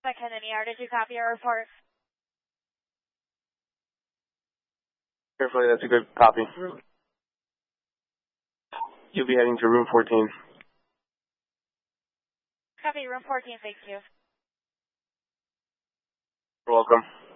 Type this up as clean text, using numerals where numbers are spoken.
McKinnon ER, did you copy our report? Carefully, that's a good copy. You'll be heading to room 14. Copy, room 14, thank you. You're welcome.